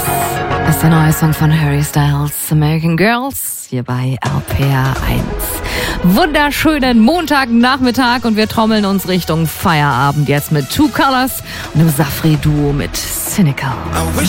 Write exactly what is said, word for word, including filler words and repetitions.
Das ist der neue Song von Harry Styles, American Girls, hier bei L P R eins. Wunderschönen Montagnachmittag und wir trommeln uns Richtung Feierabend jetzt mit Two Colors und dem Safri-Duo mit Cynical.